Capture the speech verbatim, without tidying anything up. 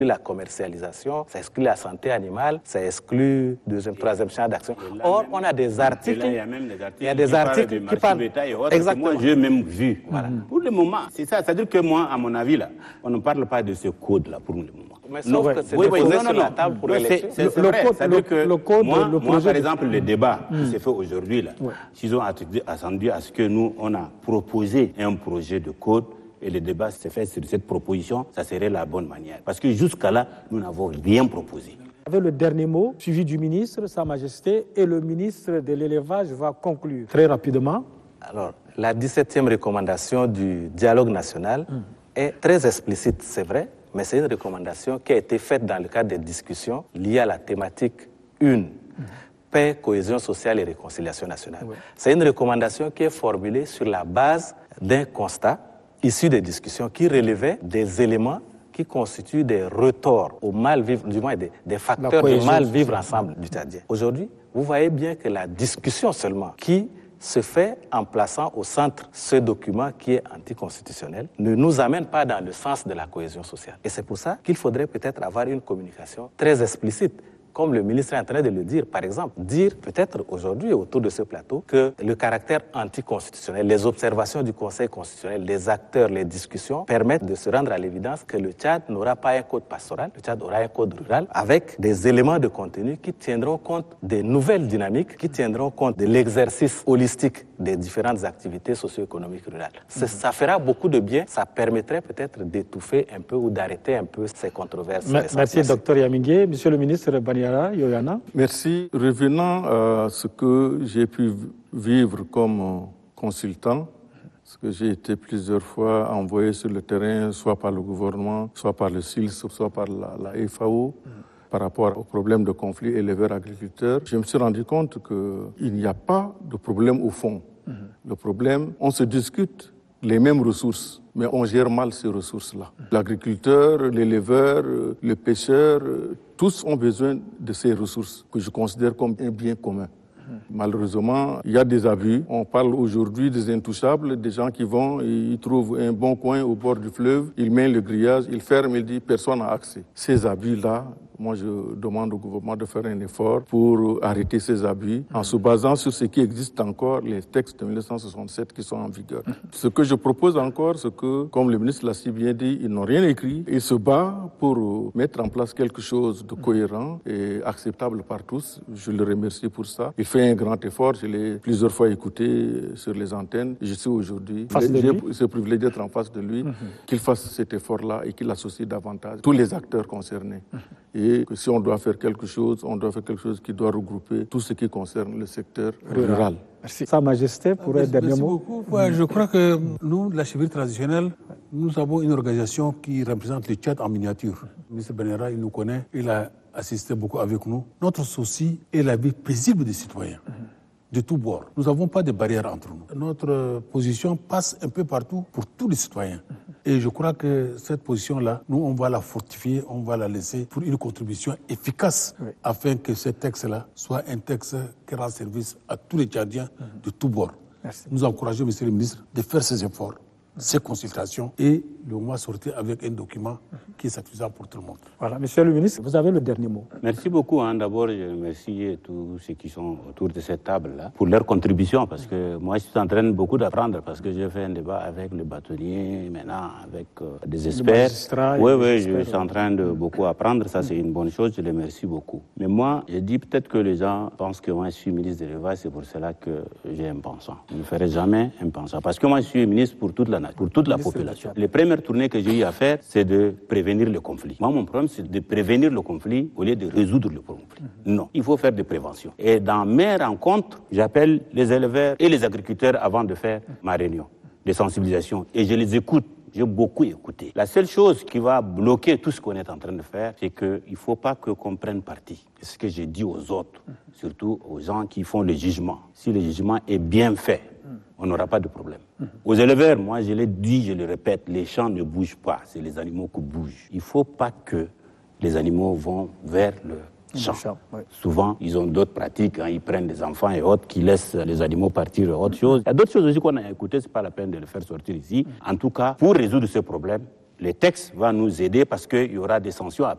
la commercialisation, ça exclut la santé animale, ça exclut deuxième, troisième champ d'action. Or, on a des articles. Là, il y a même des articles, il y a des articles qui parlent. Et autres, exactement. Que moi, j'ai même vu. Voilà. Mm-hmm. Pour le moment, c'est ça. C'est-à-dire que moi, à mon avis, là, on ne parle pas de ce code-là pour le moment. Mais sauf non, que c'est oui, oui, non, sur non, la table pour l'élection. C'est, c'est, c'est vrai. C'est-à-dire que le code, moi, le moi, par exemple, le débat mm. qui s'est fait aujourd'hui, là, ouais. s'ils ont attendu à ce que nous, on a proposé un projet de code, et le débat s'est fait sur cette proposition, ça serait la bonne manière. Parce que jusqu'à là, nous n'avons rien proposé. Avec le dernier mot, suivi du ministre, Sa Majesté, et le ministre de l'élevage va conclure très rapidement. Alors, la dix-septième recommandation du dialogue national mm. est très explicite, c'est vrai, mais c'est une recommandation qui a été faite dans le cadre des discussions liées à la thématique une, mm. paix, cohésion sociale et réconciliation nationale. Oui. C'est une recommandation qui est formulée sur la base d'un constat issu des discussions qui relevaient des éléments qui constituent des retorts au mal vivre, du moins des, des facteurs de mal vivre ensemble du Tchadien. Aujourd'hui, vous voyez bien que la discussion seulement qui se fait en plaçant au centre ce document qui est anticonstitutionnel ne nous amène pas dans le sens de la cohésion sociale. Et c'est pour ça qu'il faudrait peut-être avoir une communication très explicite. Comme le ministre est en train de le dire, par exemple, dire peut-être aujourd'hui autour de ce plateau que le caractère anticonstitutionnel, les observations du Conseil constitutionnel, les acteurs, les discussions permettent de se rendre à l'évidence que le Tchad n'aura pas un code pastoral, le Tchad aura un code rural avec des éléments de contenu qui tiendront compte des nouvelles dynamiques, qui tiendront compte de l'exercice holistique des différentes activités socio-économiques rurales. Mm-hmm. Ça fera beaucoup de bien, ça permettrait peut-être d'étouffer un peu ou d'arrêter un peu ces controverses. Merci, Merci. Docteur Yamingué. Monsieur le ministre Bani Yoyana. Merci. Revenant à ce que j'ai pu vivre comme consultant, parce que j'ai été plusieurs fois envoyé sur le terrain, soit par le gouvernement, soit par le S I L S, soit par la, la F A O, mmh. par rapport au problème de conflit éleveurs-agriculteurs, je me suis rendu compte qu'il n'y a pas de problème au fond. Mmh. Le problème, on se discute les mêmes ressources, mais on gère mal ces ressources-là. L'agriculteur, l'éleveur, le pêcheur, tous ont besoin de ces ressources que je considère comme un bien commun. Malheureusement, il y a des abus. On parle aujourd'hui des intouchables, des gens qui vont, ils trouvent un bon coin au bord du fleuve, ils mettent le grillage, ils ferment, ils disent personne n'a accès. Ces abus-là, moi je demande au gouvernement de faire un effort pour arrêter ces abus en se basant sur ce qui existe encore, les textes de mille neuf cent soixante-sept qui sont en vigueur. Ce que je propose encore, c'est que, comme le ministre l'a si bien dit, ils n'ont rien écrit. Ils se battent pour mettre en place quelque chose de cohérent et acceptable par tous. Je le remercie pour ça. Il fait un grand effort. Je l'ai plusieurs fois écouté sur les antennes. Je suis aujourd'hui, j'ai ce privilège d'être en face de lui, mm-hmm. qu'il fasse cet effort-là et qu'il associe davantage tous les acteurs concernés. Mm-hmm. Et que si on doit faire quelque chose, on doit faire quelque chose qui doit regrouper tout ce qui concerne le secteur rural. rural. Merci. Sa Majesté, pour un dernier mot. Merci beaucoup. Ouais, je crois que nous, de la cheville traditionnelle, nous avons une organisation qui représente le Tchad en miniature. Le ministre Benera, il nous connaît, il a assisté beaucoup avec nous. Notre souci est la vie paisible des citoyens. De tous bords. Nous n'avons pas de barrières entre nous. Notre position passe un peu partout pour tous les citoyens. Et je crois que cette position-là, nous, on va la fortifier, on va la laisser pour une contribution efficace oui. afin que ce texte-là soit un texte qui rend service à tous les Tchadiens de tous bords. Merci. Nous encourageons, monsieur le ministre, de faire ces efforts, ces consultations et le mois sortir avec un document qui est satisfaisant pour tout le monde. Voilà, monsieur le ministre, vous avez le dernier mot. Merci beaucoup. Hein. D'abord, je remercie tous ceux qui sont autour de cette table-là pour leur contribution, parce que moi, je suis en train de beaucoup d'apprendre, parce que j'ai fait un débat avec le bâtonnier, maintenant avec euh, des experts. Oui, oui, je suis en train de beaucoup apprendre. Ça, c'est une bonne chose. Je les remercie beaucoup. Mais moi, je dis peut-être que les gens pensent que moi, je suis ministre de l'élevage, c'est pour cela que j'ai un pensant. Je ne ferai jamais un pensant, parce que moi, je suis ministre pour toute la nation, pour toute la population. Les premières tournées que j'ai eu à faire, c'est de prévenir le conflit. Moi, mon problème, c'est de prévenir le conflit au lieu de résoudre le conflit. Mm-hmm. Non, il faut faire des préventions. Et dans mes rencontres, j'appelle les éleveurs et les agriculteurs avant de faire ma réunion de sensibilisation. Et je les écoute. J'ai beaucoup écouté. La seule chose qui va bloquer tout ce qu'on est en train de faire, c'est qu'il ne faut pas que qu'on prenne parti. C'est ce que j'ai dit aux autres, mm-hmm. surtout aux gens qui font le jugement. Si le jugement est bien fait, on n'aura pas de problème. Mmh. Aux éleveurs, moi je l'ai dit, je le répète, les champs ne bougent pas, c'est les animaux qui bougent. Il ne faut pas que les animaux vont vers le champ. champ oui. Souvent, ils ont d'autres pratiques, hein, ils prennent des enfants et autres qui laissent les animaux partir et autre chose. Il y a d'autres choses aussi qu'on a écoutées, ce n'est pas la peine de le faire sortir ici. Mmh. En tout cas, pour résoudre ce problème, le texte va nous aider parce qu'il y aura des sanctions à